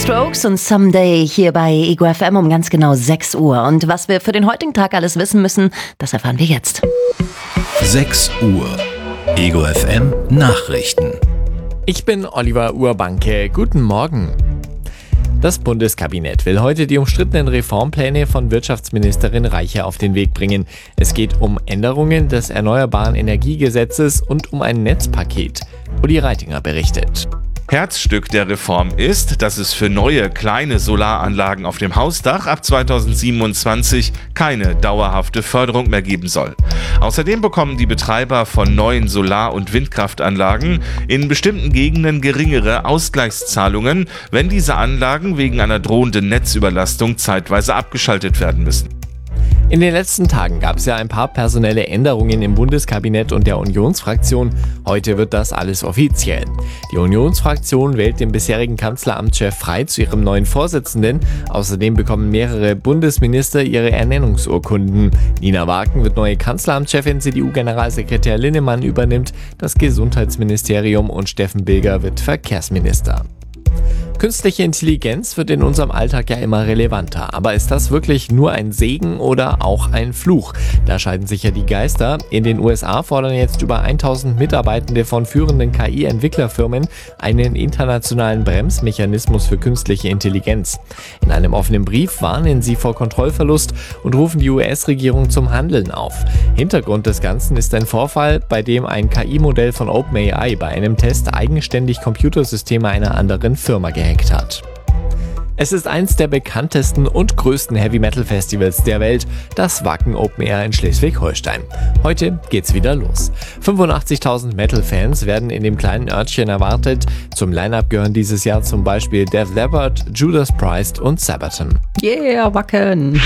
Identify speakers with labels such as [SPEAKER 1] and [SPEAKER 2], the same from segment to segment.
[SPEAKER 1] Strokes und Someday hier bei Ego FM um ganz genau 6 Uhr. Und was wir für den heutigen Tag alles wissen müssen, das erfahren wir jetzt.
[SPEAKER 2] 6 Uhr. Ego FM Nachrichten.
[SPEAKER 3] Ich bin Oliver Urbanke. Guten Morgen. Das Bundeskabinett will heute die umstrittenen Reformpläne von Wirtschaftsministerin Reiche auf den Weg bringen. Es geht um Änderungen des Erneuerbaren Energiegesetzes und um ein Netzpaket. Uli Reitinger berichtet.
[SPEAKER 4] Herzstück der Reform ist, dass es für neue kleine Solaranlagen auf dem Hausdach ab 2027 keine dauerhafte Förderung mehr geben soll. Außerdem bekommen die Betreiber von neuen Solar- und Windkraftanlagen in bestimmten Gegenden geringere Ausgleichszahlungen, wenn diese Anlagen wegen einer drohenden Netzüberlastung zeitweise abgeschaltet werden müssen.
[SPEAKER 3] In den letzten Tagen gab es ja ein paar personelle Änderungen im Bundeskabinett und der Unionsfraktion. Heute wird das alles offiziell. Die Unionsfraktion wählt den bisherigen Kanzleramtschef Frey zu ihrem neuen Vorsitzenden. Außerdem bekommen mehrere Bundesminister ihre Ernennungsurkunden. Nina Waken wird neue Kanzleramtschefin, CDU-Generalsekretär Linnemann übernimmt das Gesundheitsministerium und Steffen Bilger wird Verkehrsminister. Künstliche Intelligenz wird in unserem Alltag ja immer relevanter. Aber ist das wirklich nur ein Segen oder auch ein Fluch? Da scheiden sich ja die Geister. In den USA fordern jetzt über 1000 Mitarbeitende von führenden KI-Entwicklerfirmen einen internationalen Bremsmechanismus für künstliche Intelligenz. In einem offenen Brief warnen sie vor Kontrollverlust und rufen die US-Regierung zum Handeln auf. Hintergrund des Ganzen ist ein Vorfall, bei dem ein KI-Modell von OpenAI bei einem Test eigenständig Computersysteme einer anderen Firma gehackt hat. Es ist eins der bekanntesten und größten Heavy-Metal-Festivals der Welt, das Wacken Open Air in Schleswig-Holstein. Heute geht's wieder los. 85.000 Metal-Fans werden in dem kleinen Örtchen erwartet. Zum Line-Up gehören dieses Jahr zum Beispiel Def Leppard, Judas Priest und Sabaton.
[SPEAKER 1] Yeah, Wacken!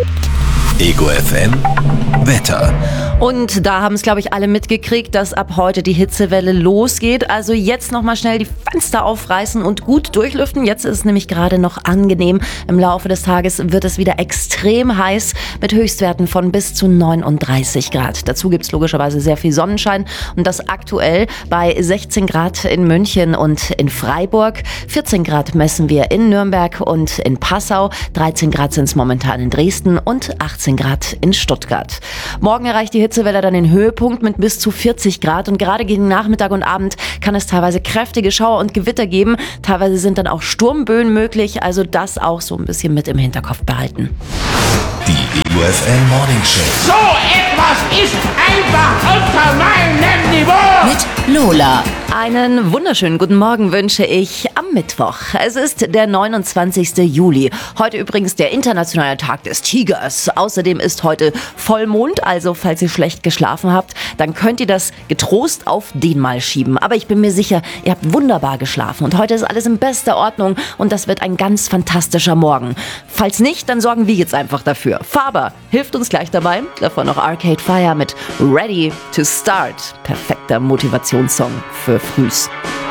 [SPEAKER 2] Ego FM Wetter.
[SPEAKER 1] Und da haben es, glaube ich, alle mitgekriegt, dass ab heute die Hitzewelle losgeht. Also jetzt nochmal schnell die Fenster aufreißen und gut durchlüften. Jetzt ist es nämlich gerade noch angenehm. Im Laufe des Tages wird es wieder extrem heiß mit Höchstwerten von bis zu 39 Grad. Dazu gibt es logischerweise sehr viel Sonnenschein und das aktuell bei 16 Grad in München und in Freiburg. 14 Grad messen wir in Nürnberg und in Passau. 13 Grad sind es momentan in Dresden und 18 Grad in Stuttgart. Morgen erreicht die Hitzewelle dann den Höhepunkt mit bis zu 40 Grad und gerade gegen Nachmittag und Abend kann es teilweise kräftige Schauer und Gewitter geben. Teilweise sind dann auch Sturmböen möglich, also das auch so ein bisschen mit im Hinterkopf behalten.
[SPEAKER 2] Die Ego FM Morning Show.
[SPEAKER 5] So etwas ist einfach unter meinem Niveau.
[SPEAKER 2] Mit Lola.
[SPEAKER 1] Einen wunderschönen guten Morgen wünsche ich am Mittwoch. Es ist der 29. Juli. Heute übrigens der internationale Tag des Tigers. Außerdem ist heute Vollmond, also falls ihr schlecht geschlafen habt, dann könnt ihr das getrost auf den mal schieben. Aber ich bin mir sicher, ihr habt wunderbar geschlafen und heute ist alles in bester Ordnung und das wird ein ganz fantastischer Morgen. Falls nicht, dann sorgen wir jetzt einfach dafür. Faber hilft uns gleich dabei. Davon noch Arcade Fire mit Ready to Start. Perfekter Motivationssong für frühs.